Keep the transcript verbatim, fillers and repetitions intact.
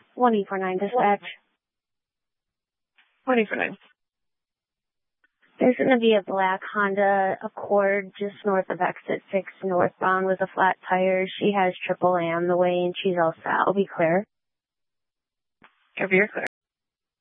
one eight four nine dispatch. one eight four nine. There's going to be a black Honda Accord just north of exit six northbound with a flat tire. She has triple A on the way and she's all set. I'll be clear. If you're clear.